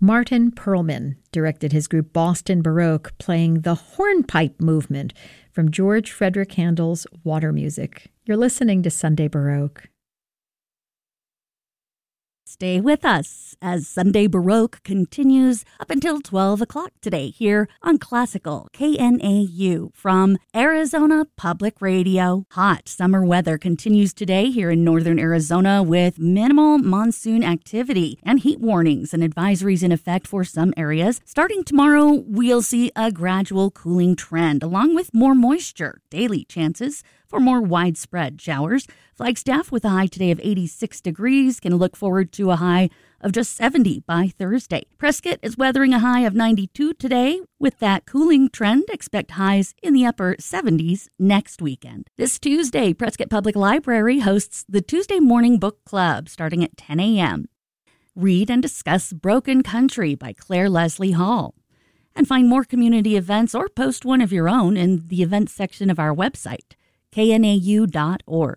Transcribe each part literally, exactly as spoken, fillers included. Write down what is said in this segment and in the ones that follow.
Martin Perlman directed his group Boston Baroque, playing the hornpipe movement from George Frederick Handel's Water Music. You're listening to Sunday Baroque. Stay with us as Sunday Baroque continues up until twelve o'clock today here on Classical K N A U from Arizona Public Radio. Hot summer weather continues today here in northern Arizona with minimal monsoon activity and heat warnings and advisories in effect for some areas. Starting tomorrow, we'll see a gradual cooling trend along with more moisture. Daily chances for more widespread showers. Flagstaff with a high today of eighty-six degrees can look forward to a high of just seventy by Thursday. Prescott is weathering a high of ninety-two today. With that cooling trend, expect highs in the upper seventies next weekend. This Tuesday, Prescott Public Library hosts the Tuesday Morning Book Club starting at ten a.m. Read and discuss Broken Country by Claire Leslie Hall. And find more community events or post one of your own in the events section of our website, K N A U dot org.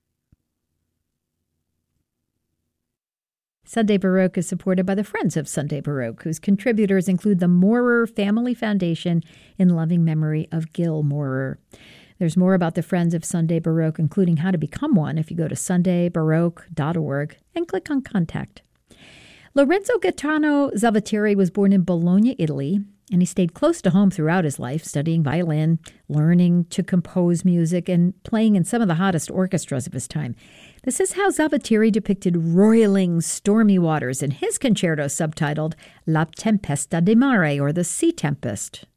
Sunday Baroque is supported by the Friends of Sunday Baroque, whose contributors include the Moorer Family Foundation in loving memory of Gil Moorer. There's more about the Friends of Sunday Baroque, including how to become one, if you go to sunday baroque dot org and click on Contact. Lorenzo Gaetano Zavatteri was born in Bologna, Italy, and he stayed close to home throughout his life, studying violin, learning to compose music, and playing in some of the hottest orchestras of his time. This is how Zavatteri depicted roiling, stormy waters in his concerto subtitled La Tempesta di Mare, or The Sea Tempest.